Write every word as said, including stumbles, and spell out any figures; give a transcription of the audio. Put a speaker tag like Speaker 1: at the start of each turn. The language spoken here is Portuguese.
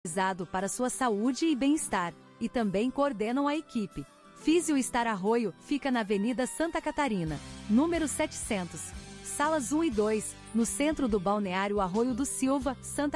Speaker 1: para sua saúde e bem-estar, e também coordenam a equipe. Físio Star Arroio fica na Avenida Santa Catarina, número setecentos, salas um e dois, no centro do Balneário Arroio do Silva, Santa